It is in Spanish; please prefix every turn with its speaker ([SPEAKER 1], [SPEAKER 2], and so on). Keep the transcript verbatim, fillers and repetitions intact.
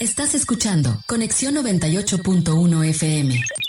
[SPEAKER 1] Estás escuchando Conexión noventa y ocho punto uno F M.